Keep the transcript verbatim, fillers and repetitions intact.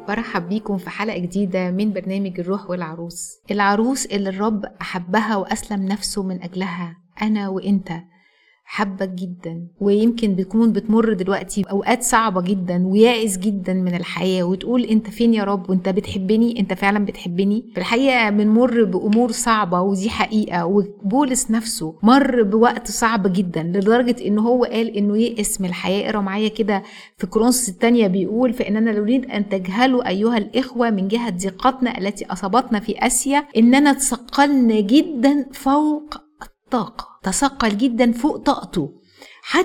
برحب بيكم في حلقة جديدة من برنامج الروح والعروس. العروس اللي الرب أحبها وأسلم نفسه من أجلها، أنا وإنت حبك جدا، ويمكن بتكون بتمر دلوقتي بأوقات صعبة جدا ويائس جدا من الحياة، وتقول انت فين يا رب وانت بتحبني؟ انت فعلا بتحبني؟ في الحقيقة بنمر بأمور صعبة ودي حقيقة، وبولس نفسه مر بوقت صعب جدا لدرجة انه هو قال انه يئس من الحياة. اقرا معايا كده في كورنثوس الثانية، بيقول فإننا نريد أن تجهلوا أيها الإخوة من جهة ضيقتنا التي أصابتنا في آسيا إننا تثقلنا جدا فوق الطاقة، تثقل جدا فوق طاقته،